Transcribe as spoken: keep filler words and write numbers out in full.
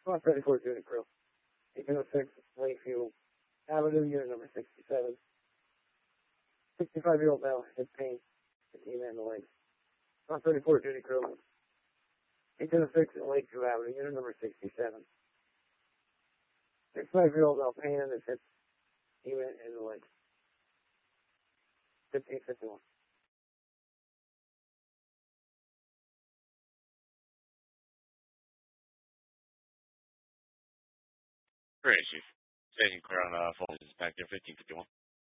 one thirty-four Unit Crew. eighteen oh six Lakeview Avenue, unit number sixty-seven. sixty-five-year-old male, hip pain, fifteen in the leg. one thirty-four Unit Crew. eighteen oh six Lakeview Avenue, unit number sixty-seven. sixty-five-year-old male, pain in his hip, even in the leg. fifteen fifty-one. Great, Chief. Taking clear on uh, phone is back there, fifteen fifty-one.